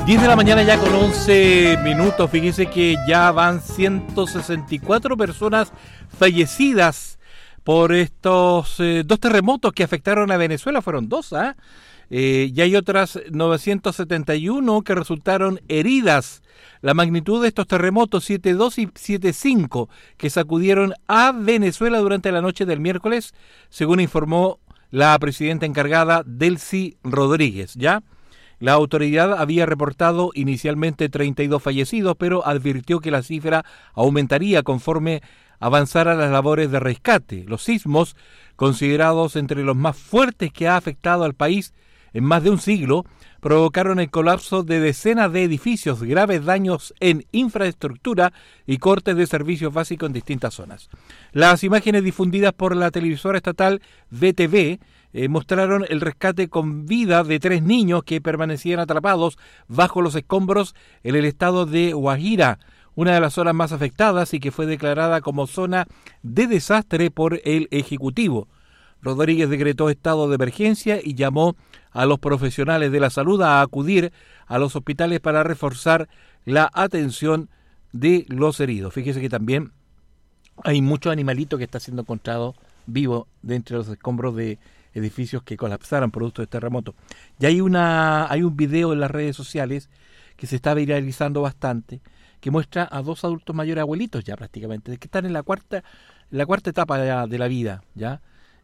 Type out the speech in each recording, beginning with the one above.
10 de la mañana ya con 11 minutos. Fíjense que ya van 164 personas fallecidas por estos dos terremotos que afectaron a Venezuela. Fueron dos, y hay otras 971 que resultaron heridas. La magnitud de estos terremotos 7.2 y 7.5 que sacudieron a Venezuela durante la noche del miércoles, según informó la presidenta encargada Delcy Rodríguez, ¿ya? La autoridad había reportado inicialmente 32 fallecidos, pero advirtió que la cifra aumentaría conforme avanzaran las labores de rescate. Los sismos, considerados entre los más fuertes que ha afectado al país en más de un siglo, provocaron el colapso de decenas de edificios, graves daños en infraestructura y cortes de servicios básicos en distintas zonas. Las imágenes difundidas por la televisora estatal VTV mostraron el rescate con vida de 3 niños que permanecían atrapados bajo los escombros en el estado de Guajira, una de las zonas más afectadas y que fue declarada como zona de desastre por el Ejecutivo. Rodríguez decretó estado de emergencia y llamó a los profesionales de la salud a acudir a los hospitales para reforzar la atención de los heridos. Fíjese que también hay muchos animalitos que está siendo encontrado vivo dentro de los escombros de edificios que colapsaron producto de terremoto. Y hay un video en las redes sociales que se está viralizando bastante, que muestra a 2 adultos mayores, abuelitos ya prácticamente, que están en la cuarta etapa de la vida, ¿ya?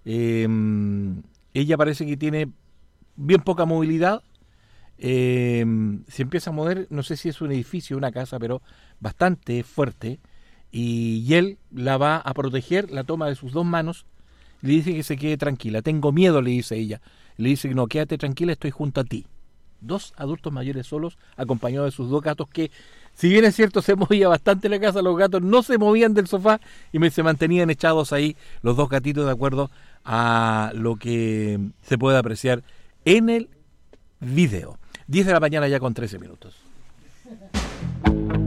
Ella parece que tiene bien poca movilidad, se empieza a mover, no sé si es un edificio o una casa, pero bastante fuerte, y él la va a proteger, la toma de sus 2 manos, le dice que se quede tranquila. Tengo miedo, le dice ella. Le dice que no, quédate tranquila, estoy junto a ti. 2 adultos mayores solos, acompañados de sus 2 gatos que, si bien es cierto, se movía bastante la casa, los gatos no se movían del sofá y se mantenían echados ahí los 2 gatitos de acuerdo a lo que se puede apreciar en el video. 10 de la mañana ya con 13 minutos.